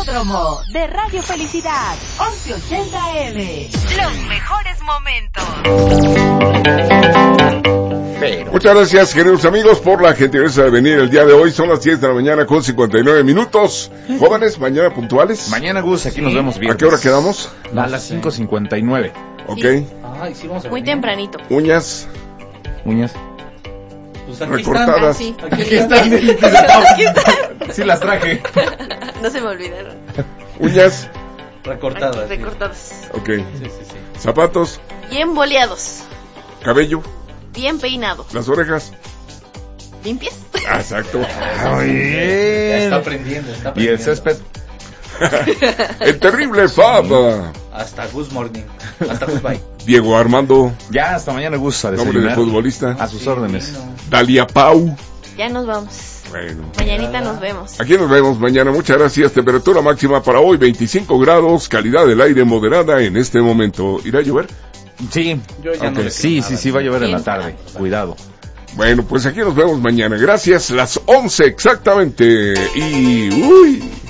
Hipódromo de Radio Felicidad, 1180 AM. Los mejores momentos. Muchas gracias, queridos amigos, por la gentileza de venir el día de hoy. Son las 10 de la mañana con 59 minutos. Jóvenes, mañana puntuales. Mañana, Gus, aquí nos vemos bien. ¿A qué hora quedamos? A las 5:59. Ok. Ay, sí, vamos a Muy venir. tempranito. Uñas Pues aquí recortadas. están. Aquí están. Sí las traje. No se me olvidaron. Uñas. Recortadas. Aquí, sí. recortados. Ok. Sí. Zapatos. Bien boleados. Cabello. Bien peinados. Las orejas. ¿Limpias? Ah, exacto. Muy Ya bien. está aprendiendo, Y el césped. El terrible Fab. Hasta Good Morning. Hasta Goodbye. Diego Armando. Ya, hasta mañana, Gus, a Nombre de desayunar. futbolista. A sus órdenes. Dalia Pau. Ya nos vamos. Bueno. Mañanita nos vemos. Aquí nos vemos mañana. Muchas gracias. Temperatura máxima para hoy 25 grados. Calidad del aire moderada en este momento. ¿Irá a llover? Sí. Yo ya no le Sí, creo nada. va a llover en la Bien. tarde. Cuidado. Bueno, pues aquí nos vemos mañana. Gracias. Las 11 exactamente. Y... uy...